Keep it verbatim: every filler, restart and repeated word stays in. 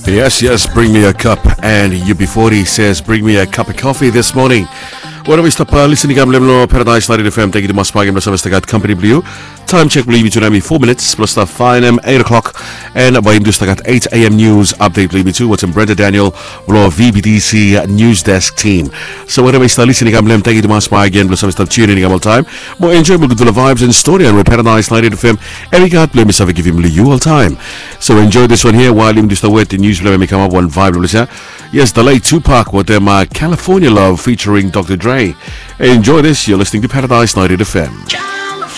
Yes, yes, bring me a cup. And U B forty says, bring me a cup of coffee this morning. When we stop uh, listening to Lemno Paradise ninety F M, thank you to Mas Pagam Service to Company Blue. Time check believe you to me four minutes plus the five a.m. eight o'clock. And by Indus got eight a.m. news update believe me too. What's in Brenda Daniel, our V B D C news desk team. So when we start listening to Lem, thank you to Mas Pagam plus service to tuning in all time. More enjoyable good vibes and story on Paradise ninety F M. And we got blame myself give him you all time. So enjoy this one here while you just wait the news blame come up one vibe. Yes, the late Tupac with them uh, California Love featuring Doctor Dre. Enjoy this, you're listening to Paradise ninety F M.